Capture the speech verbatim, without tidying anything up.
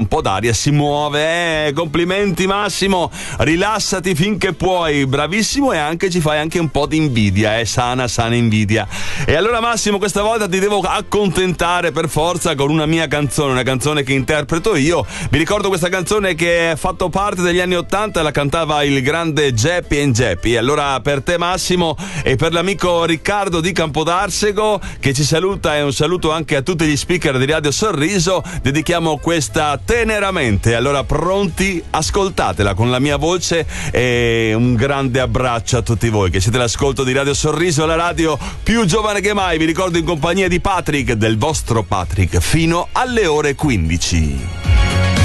po' d'aria si muove. Eh, complimenti Massimo, rilassati finché puoi, bravissimo, e anche ci fai anche un po' di invidia, eh, sana, sana invidia. E allora Massimo, questa volta ti devo accontentare per forza con una mia canzone, una canzone che interpreto io. Vi ricordo questa canzone che ha fatto parte degli anni ottanta, la cantava il grande Geppi and Geppi. Allora per te Massimo e per l'amico Riccardo di Campodarsego che ci saluta, e un saluto anche a tutti gli speaker di Radio Sorriso, dedichiamo questa teneramente. Allora pronti? Ascoltatela con la mia voce e un grande abbraccio a tutti voi che siete l'ascolto di Radio Sorriso, la radio più giovane che mai. Vi ricordo in compagnia di Patrick, del vostro Patrick, fino alle ore quindici.